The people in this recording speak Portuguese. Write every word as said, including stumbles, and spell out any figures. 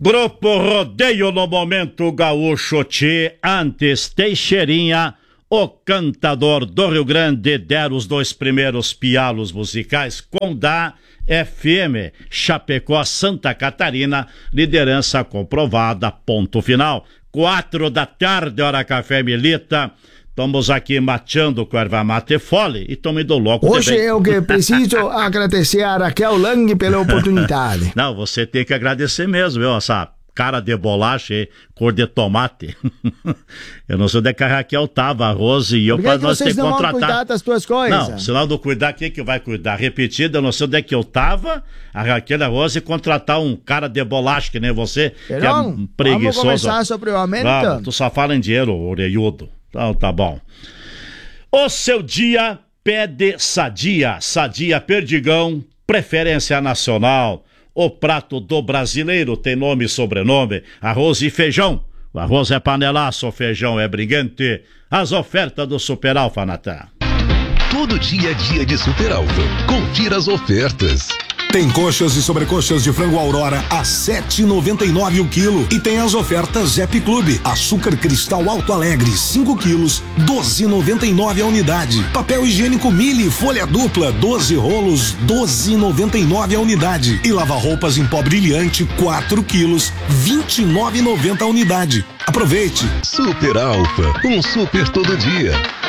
Grupo Rodeio no Momento Gaúcho Tchê, antes Teixeirinha, o cantador do Rio Grande, deram os dois primeiros pialos musicais com da F M, Chapecó, Santa Catarina, liderança comprovada, ponto final. Quatro da tarde, hora café Milita. Estamos aqui mateando com a erva mate fole e estamos indo logo. Hoje eu que preciso agradecer a Raquel Lang pela oportunidade. Não, você tem que agradecer mesmo, viu? Essa cara de bolacha aí, cor de tomate. Eu não sei onde é que a Raquel tava, a Rose e eu, para nós ter que contratar. Vocês não vão cuidar das tuas coisas? Não, se não do cuidar, quem que vai cuidar? Repetido, eu não sei onde é que eu tava, a Raquel e a Rose contratar um cara de bolacha que nem você, Perão, que é preguiçoso. Vamos conversar sobre o aumento? Vamos, tu só fala em dinheiro, orelhudo. Então tá bom. O seu dia pede Sadia. Sadia Perdigão, preferência nacional. O prato do brasileiro tem nome e sobrenome. Arroz e feijão. O arroz é panelaço, o feijão é brigante. As ofertas do Super Alfa, Natan. Todo dia é dia de Super Alfa. Confira as ofertas. Tem coxas e sobrecoxas de frango Aurora a sete e noventa e nove o quilo. E tem as ofertas Zep Clube. Açúcar cristal Alto Alegre, cinco quilos, doze e noventa e nove a unidade. Papel higiênico Mili, folha dupla, doze rolos, doze e noventa e nove a unidade. E lava-roupas em pó brilhante, quatro quilos, vinte e nove e noventa a unidade. Aproveite. Super Alfa, um super todo dia.